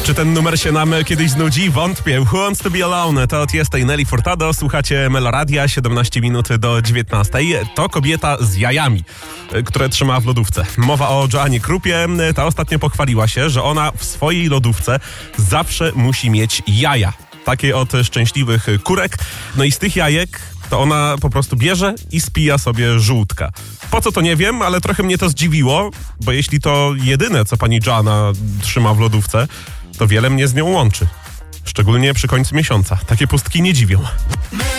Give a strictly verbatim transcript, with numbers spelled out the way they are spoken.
Czy ten numer się nam kiedyś znudzi? Wątpię. Who Wants to Be Alone? To od Tiësto i Nelly Furtado. Słuchacie Meloradia, siedemnaście minut do dziewiętnastej. To kobieta z jajami, które trzyma w lodówce. Mowa o Joannie Krupie. Ta ostatnio pochwaliła się, że ona w swojej lodówce zawsze musi mieć jaja. Takie od szczęśliwych kurek. No i z tych jajek to ona po prostu bierze i spija sobie żółtka. Po co to nie wiem, ale trochę mnie to zdziwiło, bo jeśli to jedyne, co pani Joanna trzyma w lodówce, to wiele mnie z nią łączy. Szczególnie przy końcu miesiąca. Takie pustki nie dziwią.